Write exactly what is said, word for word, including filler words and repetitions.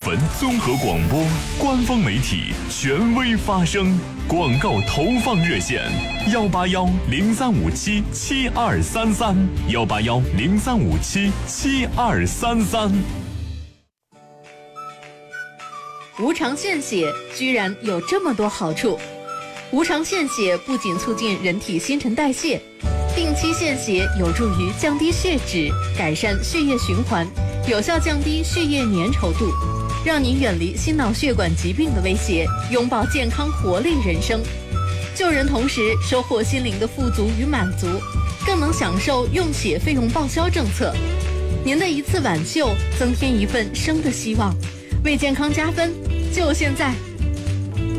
F M 综合广播官方媒体，权威发声。广告投放热线：幺八幺零三五七七二三三，幺八幺零三五七七二三三。 无偿献血居然有这么多好处！无偿献血不仅促进人体新陈代谢，定期献血有助于降低血脂，改善血液循环，有效降低血液粘稠度，让你远离心脑血管疾病的威胁，拥抱健康活力人生。救人同时收获心灵的富足与满足，更能享受用血费用报销政策。您的一次挽救，增添一份生的希望，为健康加分，就现在！